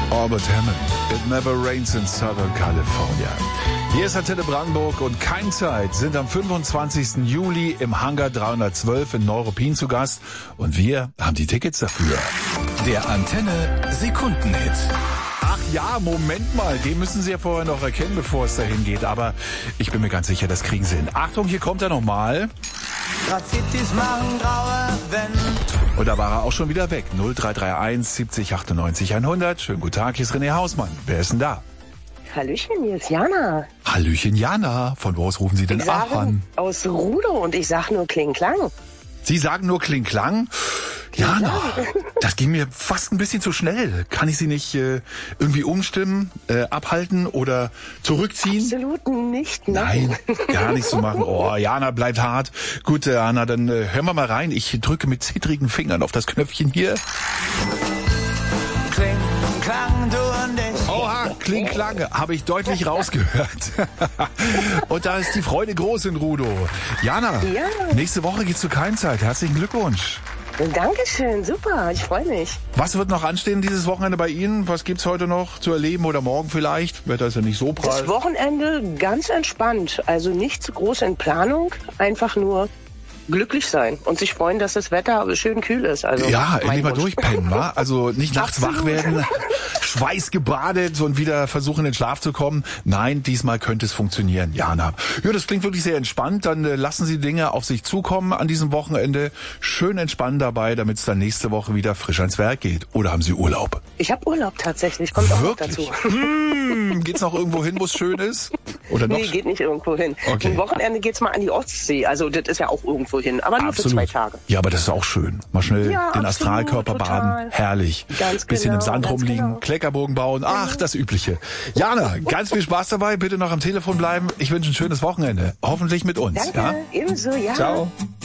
Albert Hammond. It never rains in Southern California. Hier ist Antenne Brandenburg und Keimzeit sind am 25. Juli im Hangar 312 in Neuruppin zu Gast und wir haben die Tickets dafür. Der Antenne Sekundenhit. Ach ja, Moment mal, den müssen Sie ja vorher noch erkennen, bevor es dahin geht, aber ich bin mir ganz sicher, das kriegen Sie hin. Achtung, hier kommt er nochmal. Graffitis machen graue Wände. Und da war er auch schon wieder weg. 0331 70 98 100. Schönen guten Tag, hier ist René Hausmann. Wer ist denn da? Hallöchen, hier ist Jana. Hallöchen Jana. Von wo aus rufen Sie denn an? Aus Rudow und ich sag nur Kling-Klang. Sie sagen nur Kling-Klang? Jana, das ging mir fast ein bisschen zu schnell. Kann ich Sie nicht irgendwie umstimmen, abhalten oder zurückziehen? Absolut nicht. Nein, gar nichts zu machen. Oh, Jana, bleibt hart. Gut, Jana, dann hören wir mal rein. Ich drücke mit zittrigen Fingern auf das Knöpfchen hier. Kling, Klang, du und ich. Oha, Kling-Klang, habe ich deutlich rausgehört. Und da ist die Freude groß in Rudow. Jana, Ja. Nächste Woche geht's zu Keimzeit. Herzlichen Glückwunsch. Dankeschön, super, ich freue mich. Was wird noch anstehen dieses Wochenende bei Ihnen? Was gibt's heute noch zu erleben oder morgen vielleicht? Wetter ist ja nicht so prall. Das Wochenende ganz entspannt, also nicht zu groß in Planung, einfach nur glücklich sein und sich freuen, dass das Wetter schön kühl ist. Also Ja, mein endlich mal Wunsch. durchpennen, wa? Also nicht nachts wach werden, schweißgebadet und wieder versuchen in den Schlaf zu kommen. Nein, diesmal könnte es funktionieren, Jana. Ja, das klingt wirklich sehr entspannt. Dann lassen Sie Dinge auf sich zukommen an diesem Wochenende. Schön entspannen dabei, damit es dann nächste Woche wieder frisch ans Werk geht. Oder haben Sie Urlaub? Ich habe Urlaub tatsächlich, kommt auch noch Wirklich? dazu. Geht's noch irgendwo hin, wo es schön ist? Oder noch? Nee, geht nicht irgendwo hin. Okay. Am Wochenende geht's mal an die Ostsee, also das ist ja auch irgendwo hin, aber nur für 2 Tage. Ja, aber das ist auch schön. Mal schnell Ja, den absolut, Astralkörper total. baden. Herrlich. Ganz Bisschen im genau, Sand ganz rumliegen, genau. Kleckerbogen bauen. Ach, das Übliche. Jana, ganz viel Spaß dabei. Bitte noch am Telefon bleiben. Ich wünsche ein schönes Wochenende. Hoffentlich mit uns. Danke, Ja? ebenso, ja. Ciao.